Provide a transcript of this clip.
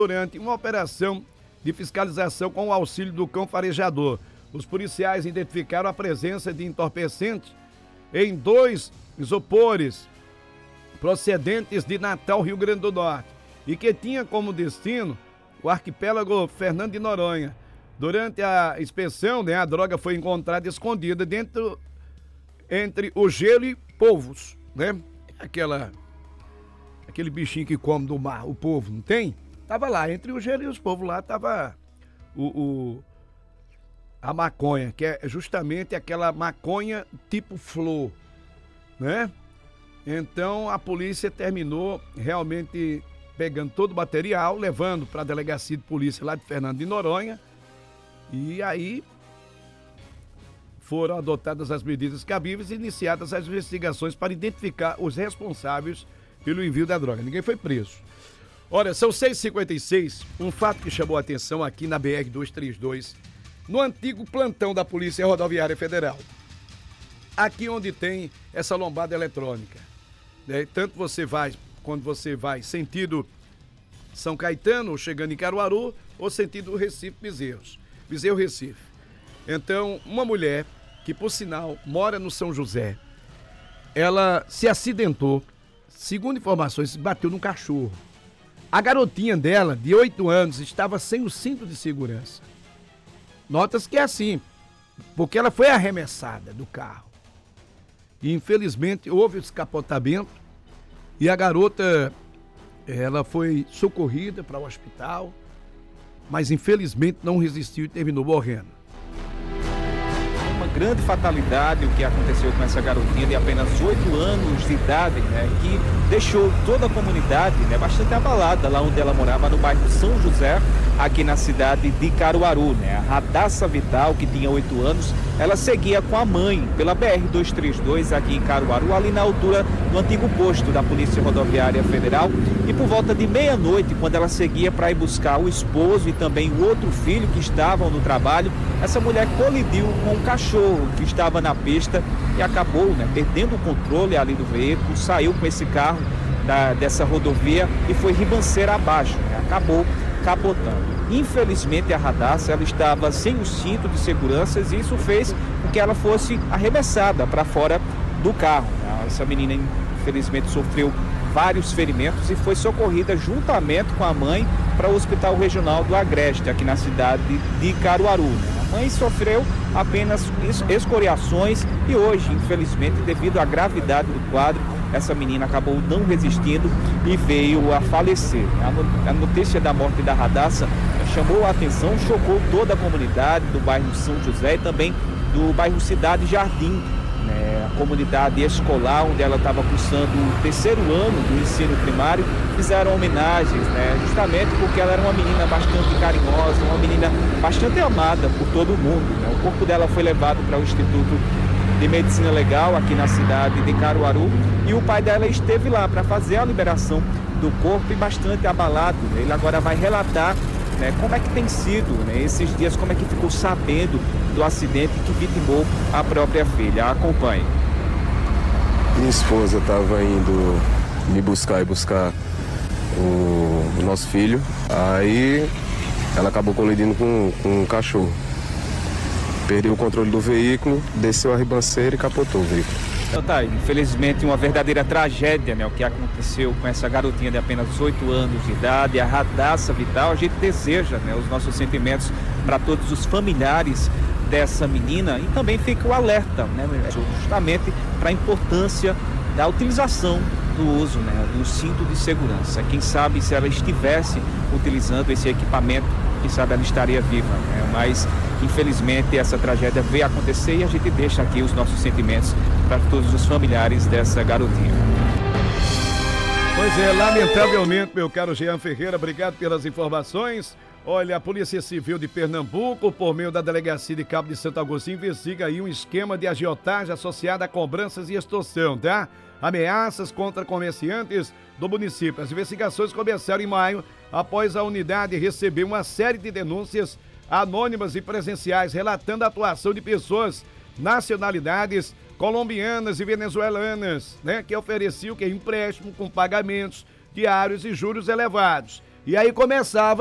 durante uma operação de fiscalização com o auxílio do cão farejador. Os policiais identificaram a presença de entorpecentes em 2 isopores procedentes de Natal, Rio Grande do Norte, e que tinha como destino o arquipélago Fernando de Noronha. Durante a inspeção, a droga foi encontrada escondida entre o gelo e polvos, aquele bichinho que come do mar, o polvo, não tem? Tava lá, entre o gelo e os polvos lá, tava a maconha, que é justamente aquela maconha tipo flor, né? Então a polícia terminou realmente pegando todo o material, levando para a delegacia de polícia lá de Fernando de Noronha, e aí foram adotadas as medidas cabíveis e iniciadas as investigações para identificar os responsáveis pelo envio da droga. Ninguém foi preso. Olha, são 6h56, um fato que chamou a atenção aqui na BR-232, no antigo plantão da Polícia Rodoviária Federal. Aqui onde tem essa lombada eletrônica. Tanto quando você vai sentido São Caetano, ou chegando em Caruaru, ou sentido Recife, Bezerro, Recife. Então, uma mulher que, por sinal, mora no São José, ela se acidentou, segundo informações, bateu num cachorro. A garotinha dela, de 8 anos, estava sem o cinto de segurança. Notas que é assim, porque ela foi arremessada do carro. E, infelizmente, houve o descapotamento e a garota, ela foi socorrida para o hospital, mas, infelizmente, não resistiu e terminou morrendo. Uma grande fatalidade o que aconteceu com essa garotinha de apenas 8 anos de idade, que deixou toda a comunidade, bastante abalada lá onde ela morava, no bairro São José, aqui na cidade de Caruaru. A Radassa Vital, que tinha 8 anos, ela seguia com a mãe pela BR-232 aqui em Caruaru, ali na altura do antigo posto da Polícia Rodoviária Federal, e por volta de meia-noite, quando ela seguia para ir buscar o esposo e também o outro filho que estavam no trabalho, essa mulher colidiu com um cachorro que estava na pista e acabou perdendo o controle ali do veículo, saiu com esse carro dessa rodovia e foi ribanceira abaixo, acabou capotando. Infelizmente a Radassa, ela estava sem o cinto de segurança e isso fez com que ela fosse arremessada para fora do carro. Essa menina infelizmente sofreu vários ferimentos e foi socorrida juntamente com a mãe para o Hospital Regional do Agreste, aqui na cidade de Caruaru. A mãe sofreu apenas escoriações e hoje, infelizmente, devido à gravidade do quadro, essa menina acabou não resistindo e veio a falecer. A notícia da morte da Radassa chamou a atenção, chocou toda a comunidade do bairro São José e também do bairro Cidade Jardim, a comunidade escolar onde ela estava cursando o 3º ano do ensino primário. Fizeram homenagens, justamente porque ela era uma menina bastante carinhosa, uma menina bastante amada por todo mundo. O corpo dela foi levado para o Instituto de Medicina Legal aqui na cidade de Caruaru e o pai dela esteve lá para fazer a liberação do corpo e bastante abalado. Ele agora vai relatar como é que tem sido esses dias, como é que ficou sabendo do acidente que vitimou a própria filha. Acompanhe. Minha esposa estava indo me buscar o nosso filho, aí ela acabou colidindo com um cachorro. Perdeu o controle do veículo, desceu a ribanceira e capotou o veículo. Então tá aí, infelizmente uma verdadeira tragédia, o que aconteceu com essa garotinha de apenas 8 anos de idade, a Radassa Vital. A gente deseja os nossos sentimentos para todos os familiares dessa menina e também fica o alerta, justamente para a importância da utilização do uso do cinto de segurança. Quem sabe se ela estivesse utilizando esse equipamento, quem sabe ela estaria viva, mas infelizmente essa tragédia veio acontecer e a gente deixa aqui os nossos sentimentos para todos os familiares dessa garotinha. Pois é, lamentavelmente, meu caro Jean Ferreira, obrigado pelas informações. Olha, a Polícia Civil de Pernambuco, por meio da Delegacia de Cabo de Santo Agostinho, investiga aí um esquema de agiotagem associado a cobranças e extorsão, ameaças contra comerciantes do município. As investigações começaram em maio, após a unidade receber uma série de denúncias anônimas e presenciais, relatando a atuação de pessoas, nacionalidades colombianas e venezuelanas, que ofereciam empréstimo com pagamentos diários e juros elevados. E aí começava